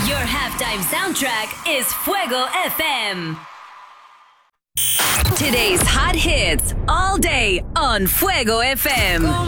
Your halftime soundtrack is Fuego FM. Today's hot hits all day on Fuego FM.